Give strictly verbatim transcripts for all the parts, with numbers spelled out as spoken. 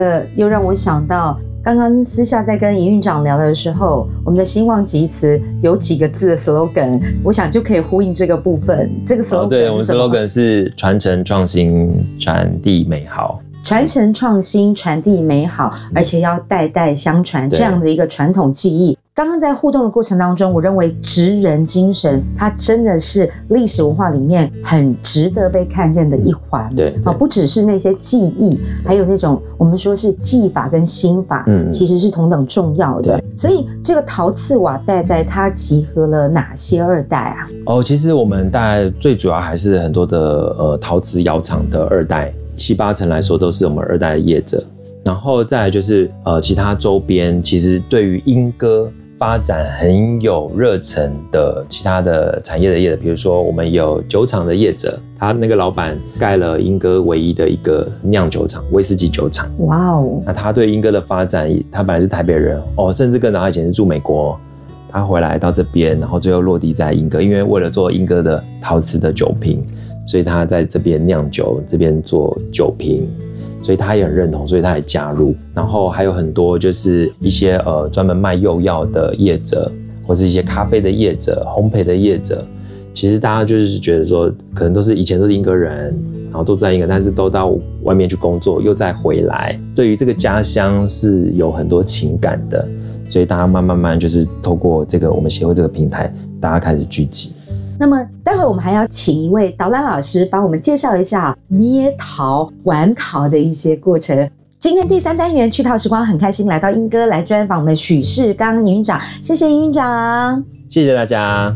呃，又让我想到刚刚私下在跟营运长聊的时候，我们的兴旺集词有几个字的 slogan， 我想就可以呼应这个部分。这个 slogan、哦、 对，我们 slogan 是传承创新，传递美好。 传承创新，传递美好，而且要代代相传，这样的一个传统技艺。刚刚在互动的过程当中，我认为职人精神，它真的是历史文化里面很值得被看见的一环。 对， 啊，不只是那些技艺，还有那种我们说是技法跟心法，嗯，其实是同等重要的。所以这个陶瓷瓦代代，它集合了哪些二代啊？ 哦，其实我们大概最主要还是很多的呃陶瓷窑厂的二代。七八成来说都是我们二代的业者，然后再来就是呃其他周边其实对于莺歌发展很有热忱的其他的产业的业者，比如说我们有酒厂的业者，他那个老板盖了莺歌唯一的一个酿酒厂，威士忌酒厂。哇哦！那他对莺歌的发展，他本来是台北人哦，甚至更早他以前是住美国，他回来到这边，然后最后落地在莺歌，因为为了做莺歌的陶瓷的酒瓶。所以他在这边酿酒，这边做酒瓶，所以他也很认同，所以他也加入。然后还有很多就是一些呃专门卖釉药的业者，或是一些咖啡的业者、烘焙的业者。其实大家就是觉得说，可能都是以前都是莺歌人，然后都在莺歌，但是都到外面去工作，又再回来，对于这个家乡是有很多情感的。所以大家慢慢慢就是透过这个我们协会这个平台，大家开始聚集。 那么待会我们还要请一位导览老师帮我们介绍一下捏陶、玩陶的一些过程。今天第三单元趣陶时光很开心来到莺歌来专访我们许世刚营运长，谢谢营运长， 谢谢大家。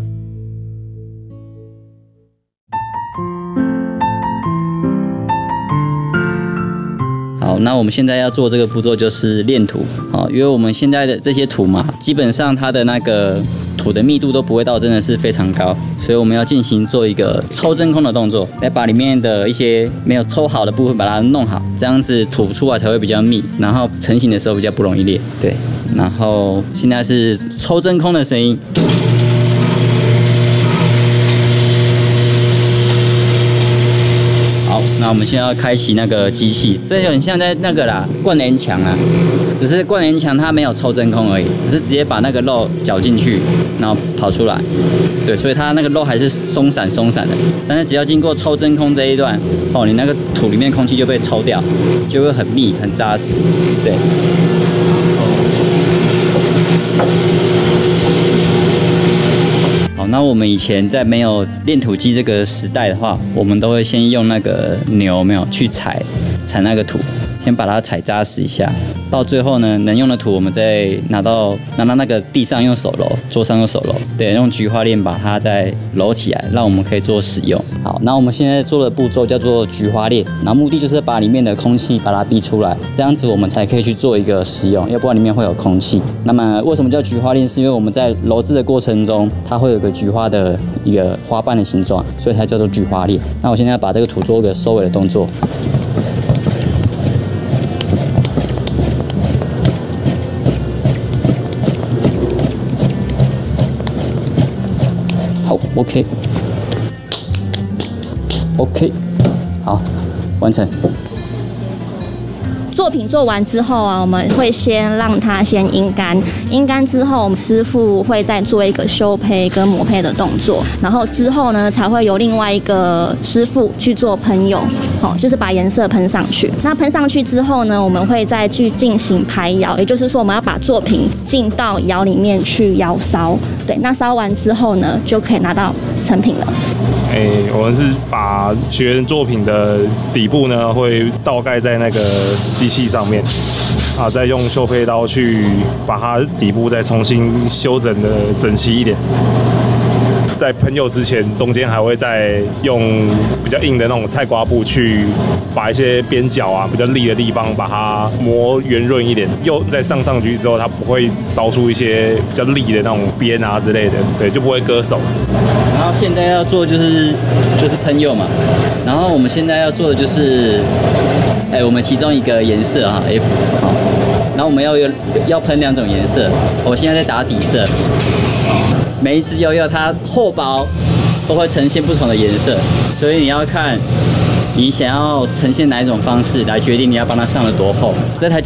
好，那我们现在要做这个步骤就是炼土，好，因为我们现在的这些土嘛，基本上它的那个土的密度都不会到真的是非常高，所以我们要进行做一个抽真空的动作，来把里面的一些没有抽好的部分把它弄好，这样子土出来才会比较密，然后成型的时候比较不容易裂。对，然后现在是抽真空的声音。那我们现在要开启那个机器，这有点像在那个啦灌联墙啊，只是灌联墙它没有抽真空而已，只是直接把那个肉搅进去，然后跑出来。对，所以它那个肉还是松散松散的，但是只要经过抽真空这一段，哦，你那个土里面空气就被抽掉，就会很密很扎实。对。那我们以前在没有炼土机这个时代的话，我们都会先用那个牛没有去踩踩那个土，先把它踩扎实一下，到最后呢，能用的土我们再拿到拿到那个地上用手揉，桌上用手揉，对，用菊花链把它再揉起来，让我们可以做使用。好，那我们现在做的步骤叫做菊花链，然后目的就是把里面的空气把它逼出来，这样子我们才可以去做一个使用，要不然里面会有空气。那么为什么叫菊花链？是因为我们在揉制的过程中，它会有个菊花的一个花瓣的形状，所以它叫做菊花链。那我现在把这个土做一个收尾的动作。好 ，OK，OK，、OK OK、好，完成。 作品做完之后啊，我们会先让它先阴干，阴干之后，我们师傅会再做一个修胚跟磨胚的动作，然后之后呢，才会由另外一个师傅去做喷釉，哦，就是把颜色喷上去。那喷上去之后呢，我们会再去进行排窑，也就是说，我们要把作品进到窑里面去窑烧。对，那烧完之后呢，就可以拿到成品了。 哎、欸，我们是把学员作品的底部呢，会倒盖在那个机器上面，啊，再用修胚刀去把它底部再重新修整的整齐一点。在喷釉之前，中间还会再用比较硬的那种菜瓜布去把一些边角啊比较利的地方把它磨圆润一点。釉再上上去之后，它不会烧出一些比较利的那种边啊之类的，对，就不会割手。 然后现在要做就是就是喷釉嘛，然后我们现在要做的就是，哎，我们其中一个颜色哈 F 好，然后我们要有要喷两种颜色，我现在在打底色。每一支釉药它厚薄都会呈现不同的颜色，所以你要看你想要呈现哪一种方式来决定你要帮它上的多厚。这台